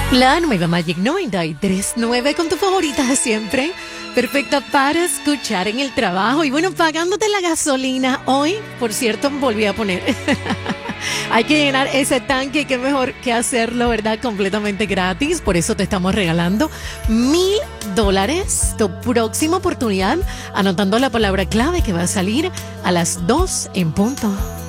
La nueva Magic 93.9 con tu favorita de siempre. Perfecta para escuchar en el trabajo. Y bueno, pagándote la gasolina. Hoy, por cierto, volví a poner. Hay que llenar ese tanque, qué mejor que hacerlo, ¿verdad? Completamente gratis. Por eso te estamos regalando $1,000. Tu próxima oportunidad, anotando la palabra clave que va a salir a las 2 en punto.